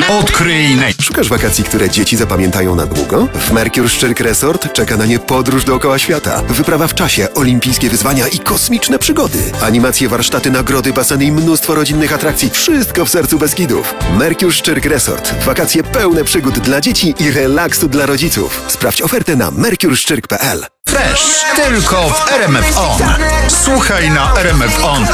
Odkryj Szukasz wakacji, które dzieci zapamiętają na długo? W Mercure Szczyrk Resort czeka na nie podróż dookoła świata. Wyprawa w czasie, olimpijskie wyzwania i kosmiczne przygody. Animacje, warsztaty, nagrody, baseny i mnóstwo rodzinnych atrakcji. Wszystko w sercu Beskidów. Mercure Szczyrk Resort. Wakacje pełne przygód dla dzieci i relaksu dla rodziców. Sprawdź ofertę na mercureszczyrk.pl. Fresh tylko w RMF On. Słuchaj na RMF On.